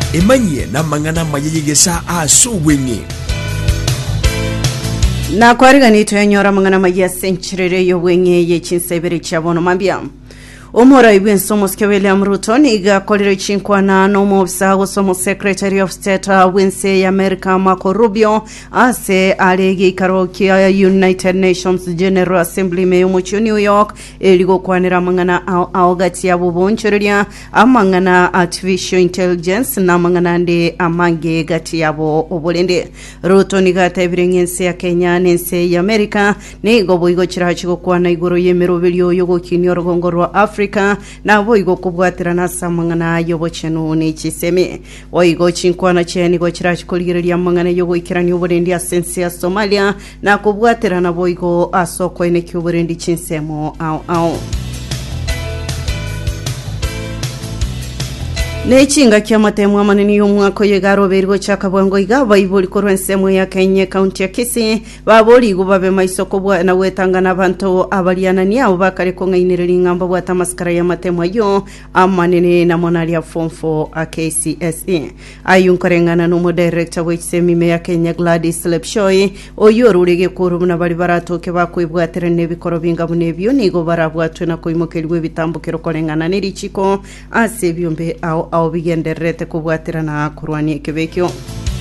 emanye na mangana mayegesa aso wenye na kwariga nito yanyora mangana maya senchirere yo wenye ye chinsebere chabono mambia Omora ibwen somos ke William Ruto niga kolire chinkwana no mobsa gosomo Secretary of State Wense ya America Marco Rubio ase alegi karoki United Nations General Assembly meyo mu New York eligo kwanira mangana aogati ya buboncheria amangana artificial intelligence na mangana nde amange gati yabo obolende Ruto niga tabirengense ya Kenya nense ya America nigo boigo chirachiko kwana igoro yemero bilyo yogo kinyor gongorwa Africa na boigo kubwatirana samangana yobo chenu ni chiseme boigo chinkwana cheni go chirachikoligeria mangana yogo ikirani oborendi asense ya Somalia na kubwatirana boigo asoko ene kyuborendi chinsemo au Nechinga kia matemu amanini yomwako yegaro berigo chaka bwango igaba iboli korwensemo ya Kenya County ya Kisii baboli gubabe maisoko bwa na wetanga nabantu abaliana niabo bakare ko ngainiriri ngamba bwa tamaskara ya matemu ayo amanene na monali ya form 4 a KCSE ayunkarengana no mo director wa HSM ya Kenya Gladys Lepshoi oyorurege kurumuna bali baratoke bakwibwatire nebikoro bingabo nebyo nigo barabwatwe na koimokeliwe bitambukiro korengana nerichiko ase byombe au bigenderete kubwatirana kurwani kebekyo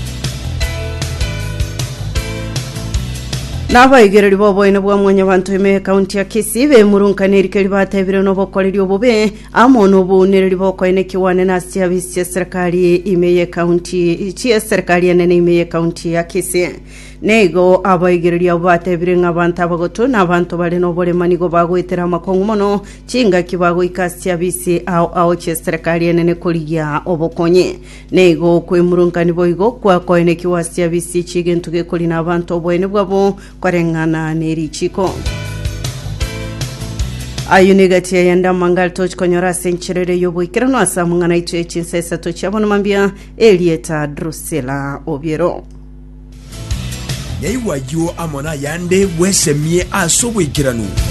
Naba igereri bobo ine bwa mwanya bantu eme county ya Kisii be murunkaneri keri batebire no bokoreri obobe amono boneri boko ine kiwane na service ya serikali imeye county ya serikali ene imeye county ya Kisii nego abayigereri abatebire ng'abantu abagoto n'abantu bale no bole manigo bagwetera makongo mono chinga kibago ikasi ya bisi au che serikali ene koliya obokonye nego kwemurungani boigo kwa koine kiwasi ya bisi chigentuge koli n'abantu oboene bwabo korengana nerichiko ayunigatia yanda mangal toch konyora senchirere yobo ikirano asamungana itu echinsesa tochabono mambia Elieta Drusela Obiero Yaiwa yo amona yande wesemie aso wikiranu